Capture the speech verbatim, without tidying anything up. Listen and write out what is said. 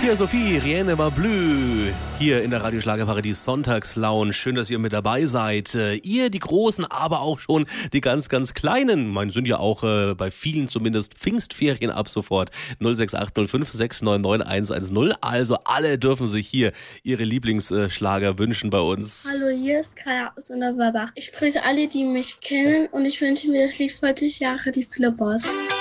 Sophia Sophie, Rien ne va plus. Hier in der Radioschlagerparadies Sonntagslounge. Schön, dass ihr mit dabei seid. Ihr, die Großen, aber auch schon die ganz, ganz Kleinen. Man sind ja auch äh, bei vielen zumindest Pfingstferien ab sofort. null sechs acht null fünf sechs neun neun eins eins null. Also alle dürfen sich hier ihre Lieblingsschlager wünschen bei uns. Hallo, hier ist Kaya aus Unterwerbach. Ich grüße alle, die mich kennen und ich wünsche mir das Lied vierzig Jahre die Flippers.